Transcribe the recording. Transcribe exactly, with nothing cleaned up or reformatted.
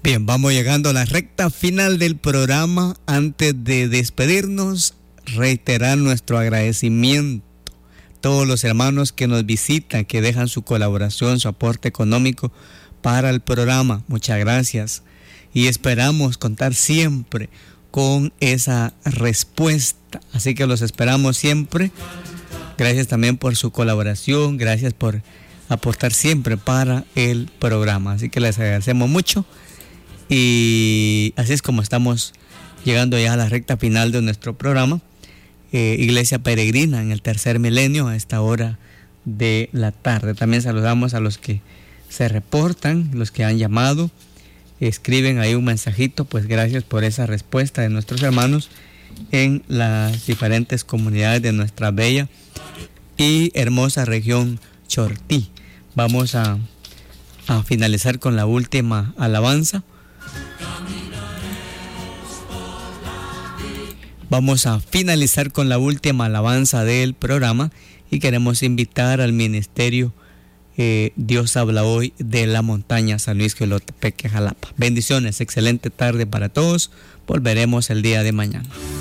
Bien, vamos llegando a la recta final del programa. Antes de despedirnos, reiterar nuestro agradecimiento a todos los hermanos que nos visitan, que dejan su colaboración, su aporte económico para el programa. Muchas gracias y esperamos contar siempre con esa respuesta. Así que los esperamos siempre. Gracias también por su colaboración, gracias por aportar siempre para el programa. Así que les agradecemos mucho. Y así es como estamos llegando ya a la recta final de nuestro programa. Eh, Iglesia Peregrina en el tercer milenio a esta hora de la tarde. También saludamos a los que se reportan, los que han llamado, escriben ahí un mensajito. Pues gracias por esa respuesta de nuestros hermanos en las diferentes comunidades de nuestra bella y hermosa región Chortí. Vamos a, a finalizar con la última alabanza. Vamos a finalizar con la última alabanza del programa y queremos invitar al ministerio eh, Dios habla hoy de la montaña San Luis Jolotepeque, Jalapa. Bendiciones, excelente tarde para todos. Volveremos el día de mañana.